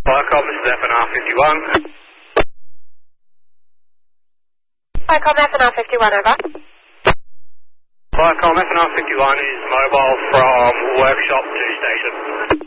Viacom, this is FNR 51. Viacom FNR 51, over. Viacom FNR 51 is mobile from workshop to station.